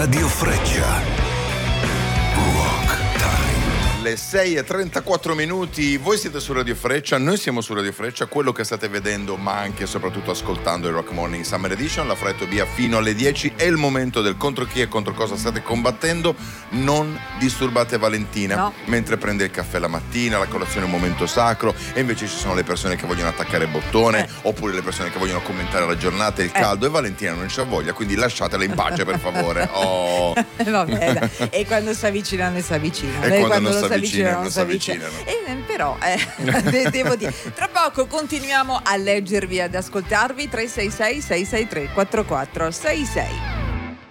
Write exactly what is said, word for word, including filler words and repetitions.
Radio Freccia. Rock Time. Le sei e trentaquattro minuti, voi siete su Radio Freccia, noi siamo su Radio Freccia, quello che state vedendo ma anche e soprattutto ascoltando il Rock Morning Summer Edition, la farete via fino alle dieci, è il momento del contro chi e contro cosa state combattendo. Non disturbate Valentina no. mentre prende il caffè la mattina, la colazione è un momento sacro, e invece ci sono le persone che vogliono attaccare il bottone, eh. oppure le persone che vogliono commentare la giornata e il caldo, eh. e Valentina non c'ha voglia, quindi lasciatela in pace per favore. Oh. Va bene, e quando si avvicinano si avvicinano, e e quando, quando non non si avvicinano non si avvicinano. avvicinano. E, però eh, devo dire, tra poco continuiamo a leggervi, ad ascoltarvi. Tre sei sei sei sei tre quattro quattro sei sei.